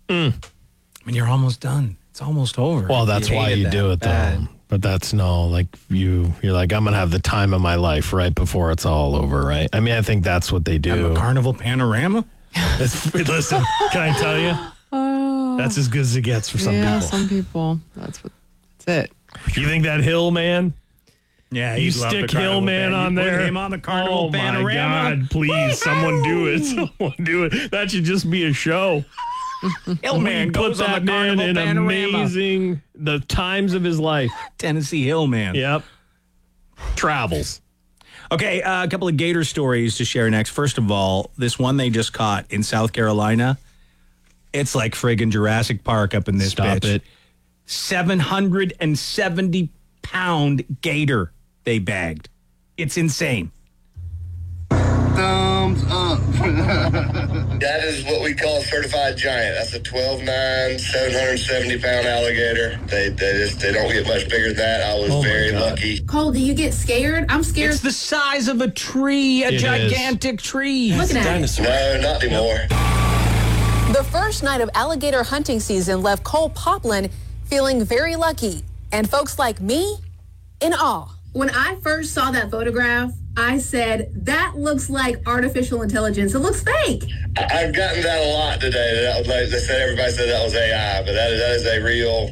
I mean, you're almost done. It's almost over. Well, that's why you do it, though. But that's you're like, I'm going to have the time of my life right before it's all over, right? I mean, I think that's what they do. A carnival panorama? Listen, can I tell you? That's as good as it gets for some people. Yeah, some people. That's it. You think that Hill Man? Yeah, you stick Hill Man on there. Put him on the carnival panorama. My God, please, someone do it. Someone do it. That should just be a show. Hillman goes on the carnival in panorama. Amazing the times of his life. Tennessee Hillman. Yep. Travels. Okay, a couple of gator stories to share next. First of all, this one they just caught in South Carolina. It's like friggin' Jurassic Park up in this bitch. Stop it. 770-pound gator they bagged. It's insane. Thumbs up. That is what we call a certified giant. That's a 12'9", 770-pound alligator. They don't get much bigger than that. I was very lucky. Cole, do you get scared? I'm scared. It's the size of a tree, a gigantic tree. Looking at it. No, not anymore. The first night of alligator hunting season left Cole Poplin feeling very lucky, and folks like me in awe. When I first saw that photograph, I said, that looks like artificial intelligence. It looks fake. I've gotten that a lot today. Everybody said that was AI, but that is a real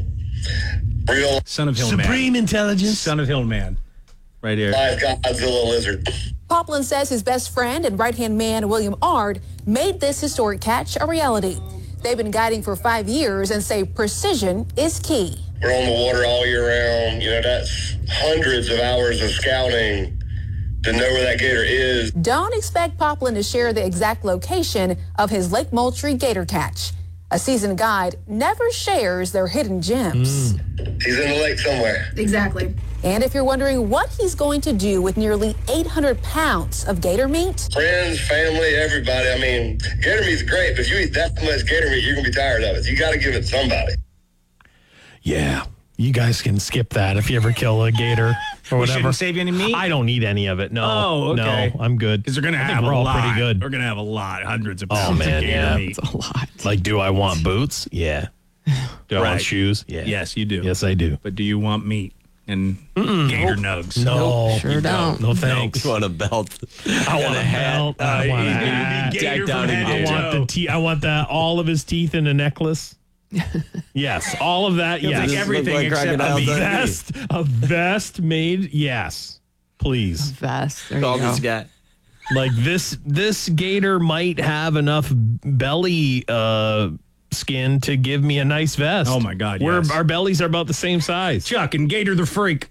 Son of Hillman. Supreme intelligence. Son of Hillman. Right here. live Godzilla lizard. Poplin says his best friend and right-hand man, William Ard, made this historic catch a reality. They've been guiding for 5 years and say precision is key. We're on the water all year round. You know, that's hundreds of hours of scouting to know where that gator is. Don't expect Poplin to share the exact location of his Lake Moultrie gator catch. A seasoned guide never shares their hidden gems. He's in the lake somewhere. Exactly. And if you're wondering what he's going to do with nearly 800 pounds of gator meat, Friends, family, everybody. I mean, gator meat's great, but if you eat that much gator meat, you're going to be tired of it. You got to give it to somebody. Yeah. You guys can skip that if you ever kill a gator or whatever. Shouldn't save you any meat? I don't eat any of it. No. Oh, okay. No, I'm good. Because they're going to I think have we're a all lot. pretty good. We're going to have a lot. Hundreds of Oh, pounds man, of gator yeah. meat. It's a lot. Like, do I want boots? Yeah. Do I want Right. shoes? Yeah. Yes, you do. Yes, I do. But do you want meat and gator nugs? No. Nope, sure don't. No, thanks. You want a belt? I want a belt. I want a hat. Gator down from in head to I want toe. the I want that all of his teeth in a necklace. Yes, all of that. Yes, like everything Look like except Crocodile the Dundee. a vest made. Yes, please. Vest. There All you go. this guy. Like this gator might have enough belly skin to give me a nice vest. Oh, my God, Where yes. our bellies are about the same size. Chuck and Gator the Freak.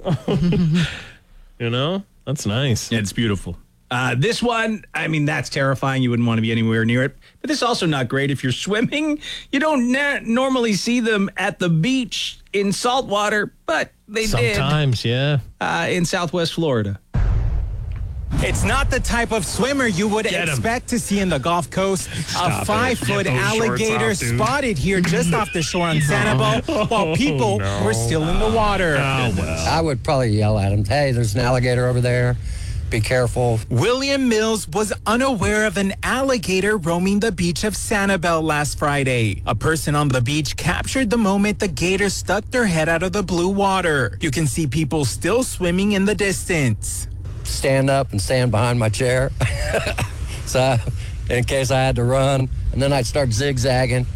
You know, that's nice. Yeah, it's beautiful. This one, I mean, that's terrifying. You wouldn't want to be anywhere near it. But this is also not great if you're swimming. You don't normally see them at the beach in salt water, but they Sometimes, yeah. did in Southwest Florida. It's not the type of swimmer you would Get 'em. expect to see in the Gulf Coast. Stop A it. 5-foot Get those shorts alligator off, dude. spotted here just off the shore on Sanibel while people were still in the water. Oh well. I would probably yell at him, hey, there's an alligator over there. Be careful. William Mills was unaware of an alligator roaming the beach of Sanibel last Friday. A person on the beach captured the moment the gator stuck their head out of the blue water. You can see people still swimming in the distance. Stand up and stand behind my chair. So in case I had to run, and then I'd start zigzagging.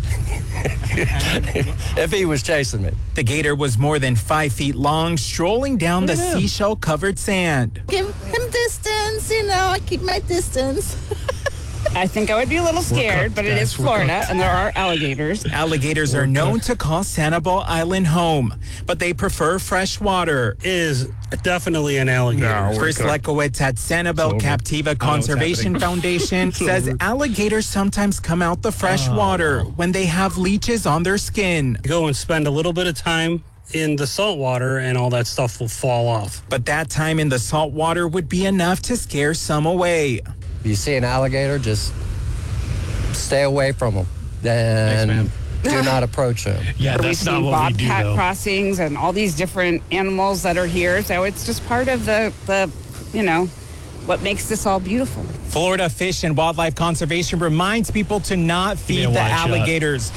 If he was chasing me. The gator was more than 5 feet long, strolling down the seashell-covered sand. Give him distance, I keep my distance. I think I would be a little scared, but it is Florida, and there are alligators. Alligators are known to call Sanibel Island home, but they prefer fresh water. Is definitely an alligator. Chris Lekowitz at Sanibel Captiva Conservation Foundation says alligators sometimes come out the fresh water when they have leeches on their skin. Go and spend a little bit of time in the salt water and all that stuff will fall off. But that time in the salt water would be enough to scare some away. If you see an alligator, just stay away from him. And do not approach him. Yeah, We've that's not seen what we do, bobcat though. crossings and all these different animals that are here. So it's just part of the what makes this all beautiful. Florida Fish and Wildlife Conservation reminds people to not me a feed the wide shot. alligators.